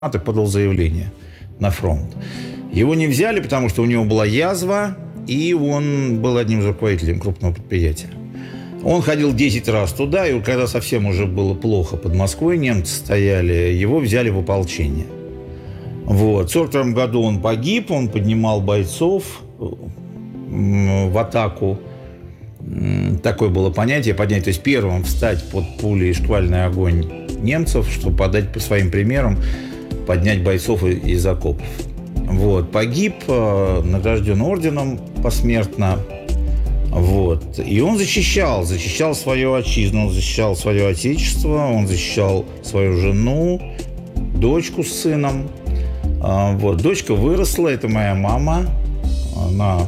и подал заявление на фронт. Его не взяли, потому что у него была язва, и он был одним из руководителей крупного предприятия. Он ходил 10 раз туда, и когда совсем уже было плохо под Москвой, немцы стояли, его взяли в ополчение. Вот. В 1942 году он погиб, он поднимал бойцов в атаку. Такое было понятие поднять, то есть первым встать под пули и шквальный огонь немцев, чтобы подать по своим примерам, поднять бойцов из окопов. Вот. Погиб, награжден орденом посмертно. Вот. И он защищал свою отчизну, он защищал свое отечество, он защищал свою жену, дочку с сыном. Вот. Дочка выросла, это моя мама. Она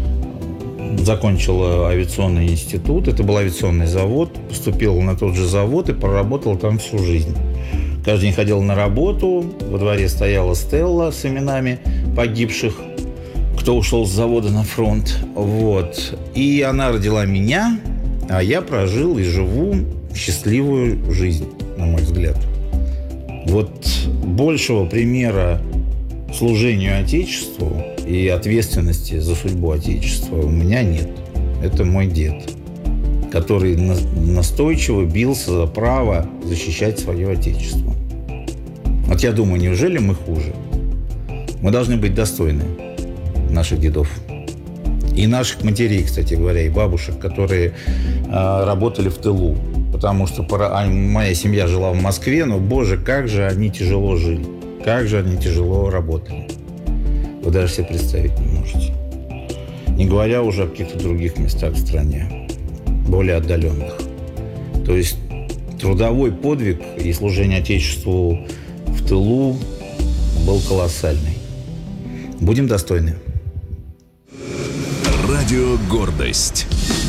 закончила авиационный институт, это был авиационный завод, поступила на тот же завод и проработала там всю жизнь. Каждый день ходила на работу, во дворе стояла стелла с именами погибших, кто ушел с завода на фронт. Вот. И она родила меня, а я прожил и живу счастливую жизнь, на мой взгляд. Вот большего примера служению Отечеству и ответственности за судьбу Отечества у меня нет. Это мой дед, который настойчиво бился за право защищать свое Отечество. Вот я думаю, неужели мы хуже? Мы должны быть достойны наших дедов. И наших матерей, кстати говоря, и бабушек, которые работали в тылу. Потому что моя семья жила в Москве, но, боже, как же они тяжело жили. Как же они тяжело работали. Вы даже себе представить не можете. Не говоря уже о каких-то других местах в стране, более отдаленных. То есть трудовой подвиг и служение Отечеству в тылу был колоссальный. Будем достойны. Радио «Гордость».